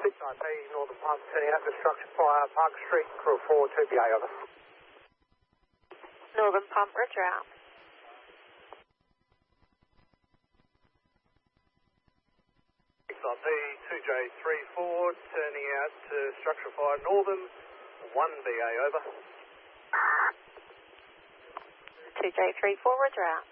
IP, Northern Pump, turning out to structure fire, Park Street, crew 4, 2BA, over. Northern Pump, roger out. XRP, 2J34, turning out to structure fire, Northern, 1BA, over. 2J34, roger out.